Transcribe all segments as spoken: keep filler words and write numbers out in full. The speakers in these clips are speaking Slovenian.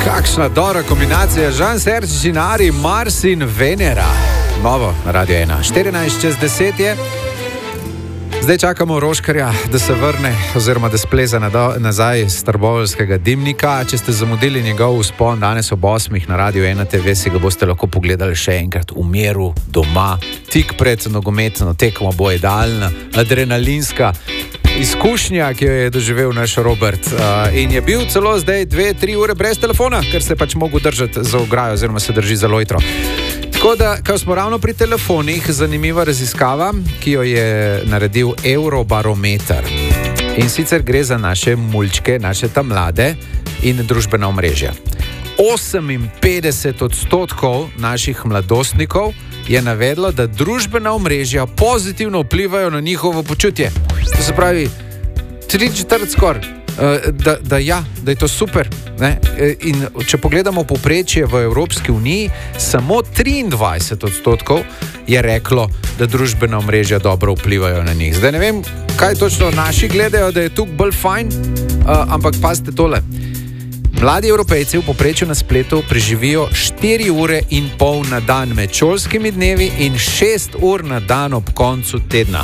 Kakšna dobra kombinacija, Jean-Serge Ginari, Mars in Venera. Novo na Radio ena. štirinajst čez deset je. Zdaj čakamo Roškarja, da se vrne oziroma da spleza nazaj iz trboveljskega dimnika. Če ste zamudili njegov vzpon danes ob osmih na Radio ena te ve, si ga boste lahko pogledali še enkrat v miru, doma, tik pred nogometno tekmo bo idealna, adrenalinska izkušnja, ki jo je doživel naš Robert. Uh, in je bil celo zdaj dve, tri ure brez telefona, ker se pač mogel držati za ograjo oziroma se drži za lojtro. Tako da, ko smo ravno pri telefonih, zanimiva raziskava, ki jo je naredil Eurobarometer. In sicer gre za naše mulčke, naše ta mlade in družbena omrežja. oseminpetdeset odstotkov naših mladostnikov je navedlo, da družbena omrežja pozitivno vplivajo na njihovo počutje. To se pravi, tri četrt skoraj, da, da ja, da je to super. Ne? In če pogledamo povprečje v Evropski uniji, samo triindvajset odstotkov je reklo, da družbena omrežja dobro vplivajo na njih. Zdaj ne vem, kaj točno naši gledajo, da je tukaj bolj fajn, ampak pazite tole. Mladi Evropejci v povprečju na spletu preživijo štiri ure in pol na dan med šolskimi dnevi in šest ur na dan ob koncu tedna.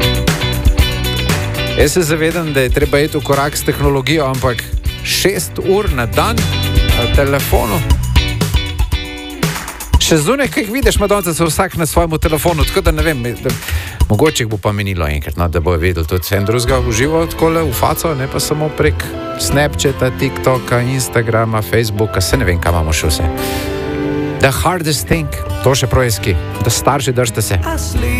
Jaz se zavedam, da je treba iti v korak s tehnologijo, ampak šest ur na dan na telefonu. Še zunaj, kaj jih vidiš, madonca se vsak na svojemu telefonu, tako da ne vem, da, mogoče bo pa menilo enkrat, no, da bo vedel tudi vse drugega v živo, takole v faco, ne pa samo prek Snapchata, TikToka, Instagrama, Facebooka, se ne vem, kam imamo še vse. The hardest thing, to še projeski, da starši držite se.